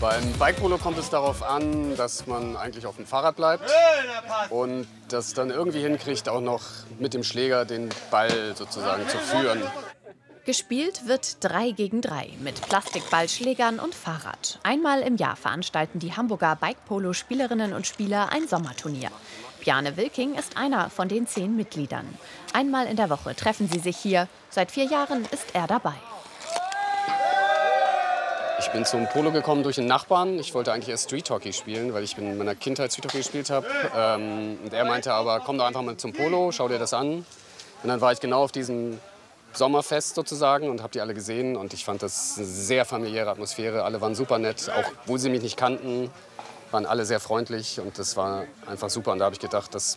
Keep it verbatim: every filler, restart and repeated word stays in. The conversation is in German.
Beim Bikepolo kommt es darauf an, dass man eigentlich auf dem Fahrrad bleibt und das dann irgendwie hinkriegt, auch noch mit dem Schläger den Ball sozusagen zu führen. Gespielt wird drei gegen drei mit Plastikballschlägern und Fahrrad. Einmal im Jahr veranstalten die Hamburger Bikepolo-Spielerinnen und Spieler ein Sommerturnier. Bjarne Wilking ist einer von den zehn Mitgliedern. Einmal in der Woche treffen sie sich hier. Seit vier Jahren ist er dabei. Ich bin zum Polo gekommen durch einen Nachbarn. Ich wollte eigentlich erst Street Hockey spielen, weil ich in meiner Kindheit Street Hockey gespielt habe. Ähm, und er meinte aber, komm doch einfach mal zum Polo, schau dir das an. Und dann war ich genau auf diesem Sommerfest sozusagen und habe die alle gesehen. Und ich fand das eine sehr familiäre Atmosphäre. Alle waren super nett, auch wo sie mich nicht kannten, waren alle sehr freundlich. Und das war einfach super. Und da habe ich gedacht, das